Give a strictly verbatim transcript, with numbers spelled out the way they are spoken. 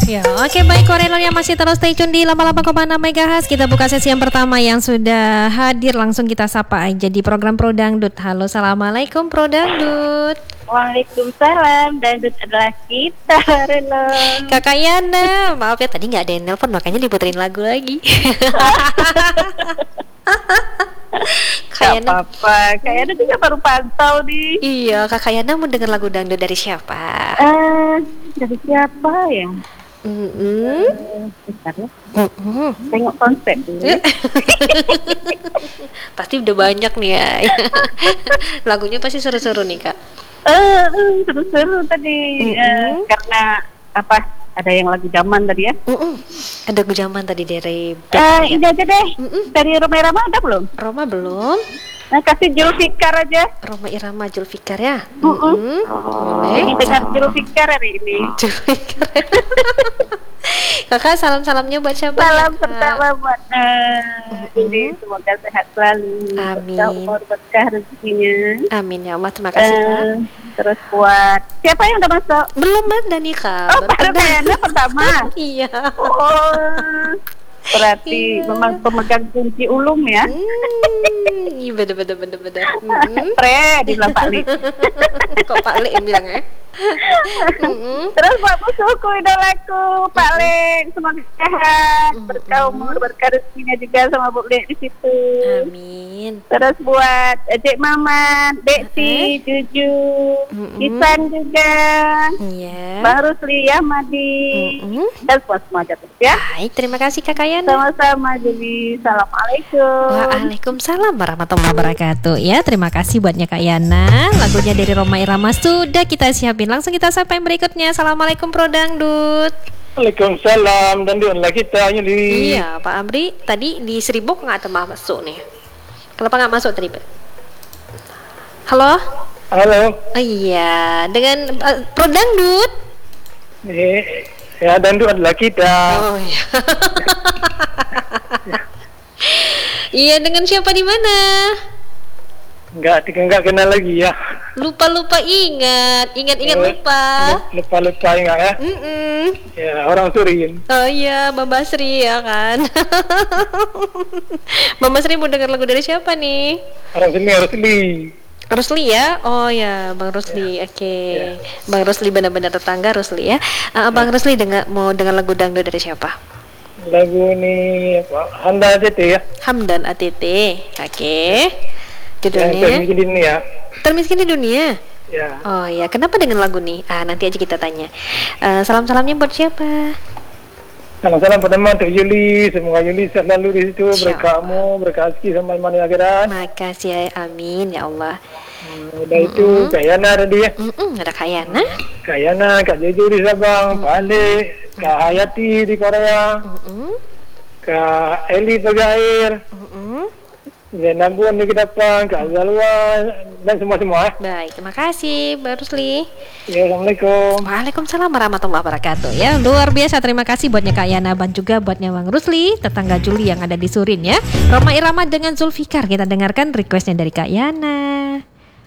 Ya, oke baik Korenor yang masih terus stay tune di delapan puluh delapan koma enam megahertz. Kita buka sesi yang pertama yang sudah hadir, langsung kita sapa aja di program Pro Dangdut. Halo, assalamualaikum Pro Dangdut. Waalaikumsalam, dangdut adalah kita, Reno. Kakak Yana, maaf ya tadi nggak ada yang nelpon makanya diputerin lagu lagi. Gak apa-apa, Kak Yana juga baru pantau nih. Iya, Kakak Yana mau dengar lagu dangdut dari siapa? Eh, uh, dari siapa ya? Mm-hmm. Uh, bentar ya. Mm-hmm. Tengok konsep dulu. Pasti udah banyak nih ya. Lagunya pasti seru-seru nih Kak. Eh, uh, seru-seru tadi. Mm-hmm. uh, Karena apa? Ada yang lagu zaman tadi ya? Mm-mm. Ada lagu zaman tadi dari. Eh, uh, ini aja deh. Mm-mm. Dari Roma Irama ada belum? Roma belum. Nah, kasih Julfikar aja. Roma Irama Julfikar ya. Mm-mm. Mm-mm. Boleh. Ini dengan Julfikar hari ini. Julfikar. Kakak salam-salamnya buat siapa? Salam ya, pertama buat uh, ini semoga sehat selalu. Amin. Umur berkah rezekinya. Amin ya Allah, terima kasih Kak. Uh, terus buat siapa yang udah masuk? Belum ada nih Kak. Oh, baru kayaknya pertama. Iya. Oh, berarti iya. memang pemegang kunci ulung ya. Hmm, iya bener bener bener bener. Hmm. Pre di bilang Pak Li. Kok Pak Li yang bilang ya? Mm-hmm. Terus buat musuhku idolaku Pak Mm-hmm. Leng, semoga sehat, Mm-hmm. berkah umur, berkah rezekinya juga sama Bu Leng di situ. Amin. Terus buat Dek Mamat, Dek Juju, Mm-hmm. Isan juga, Iya. Bang Rusli, Ahmadi, Mm-hmm. dan semua semua jatuh ya. Baik, terima kasih Kakak Yana. Sama-sama, jadi assalamualaikum. Waalaikumsalam warahmatullahi wabarakatuh. Ya, terima kasih buatnya Kak Yana. Lagunya dari Roma Irama sudah kita siapin. Langsung kita sapa yang berikutnya. Assalamualaikum Pro Dangdut. Waalaikumsalam, dan diunlah kita Yuli. Iya, Pak Amri. Tadi di Seribu nggak ada masuk nih. Kenapa nggak masuk tadi, Pak? Halo? Halo. Oh, iya, dengan uh, Pro Dangdut. Eh, ya dangdut adalah kita. Oh iya. Iya, dengan siapa di mana? Enggak, enggak kenal lagi ya. Lupa-lupa ingat, ingat-ingat Eh, lupa. Lupa-lupa ingat ya. Mm-mm. Ya, orang Surin. Oh iya, Mbak Basri ya kan. Mbak Basri mau dengar lagu dari siapa nih? Orang sini harus li. Rusli ya? Oh ya, Bang Rusli. Oke. Okay. Ya. Bang Rusli benar-benar tetangga Rusli ya. Uh, Bang Rusli dengar mau dengar lagu dangdut dari siapa? Lagu ini apa? Handa A T T ya. Hamdan A T T. Oke. Okay. Yang Judulnya termiskin di dunia. Termiskin di dunia. Ya. Oh ya, kenapa dengan lagu nih? Ah, nanti aja kita tanya. Uh, salam-salamnya buat siapa? Salam-salam pertama untuk Yuli. Semoga Yuli selalu di situ Insya berkahmu, berkah rezeki sama iman di akhirat. Makasih ya, amin ya Allah. Hmm, udah itu Kak Yana tadi ya. Mm-mm, ada Kak Yana. Kak Yana, Kak Jeju di Sabang, Pak Ale, Kak Hayati di Korea, Mm-mm, Kak Eli Pegair, mm-mm. Zainabun di Kedapang, Kak Zalwa, dan semua-semua. Baik, terima kasih Mbak Rusli. Ya, Assalamualaikum. Waalaikumsalam warahmatullahi wabarakatuh. Ya, luar biasa, terima kasih buatnya Kak Yana dan juga buatnya Bang Rusli, tetangga Juli yang ada di Surin ya. Roma Irama dengan Zulfikar, kita dengarkan requestnya dari Kak Yana.